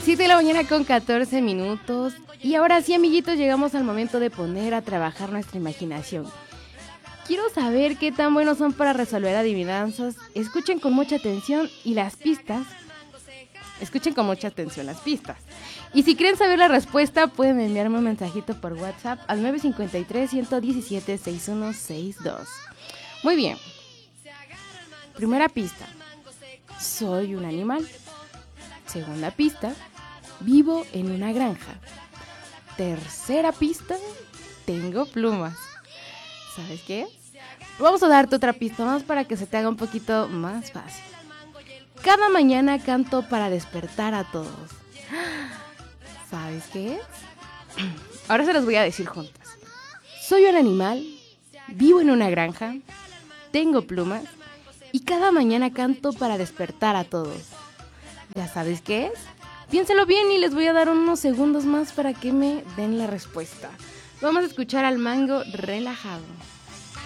7 de la mañana con 14 minutos. Y ahora sí, amiguitos, llegamos al momento de poner a trabajar nuestra imaginación. Quiero saber qué tan buenos son para resolver adivinanzas. Escuchen con mucha atención y las pistas. Escuchen con mucha atención las pistas. Y si quieren saber la respuesta, pueden enviarme un mensajito por WhatsApp al 953-117-6162. Muy bien. Primera pista. Soy un animal. Segunda pista. Vivo en una granja. Tercera pista. Tengo plumas. ¿Sabes qué? Vamos a darte otra pista más para que se te haga un poquito más fácil. Cada mañana canto para despertar a todos. ¿Sabes qué es? Ahora se los voy a decir juntas. Soy un animal, vivo en una granja, tengo plumas y cada mañana canto para despertar a todos. ¿Ya sabes qué es? Piénsalo bien y les voy a dar unos segundos más para que me den la respuesta. Vamos a escuchar al mango relajado.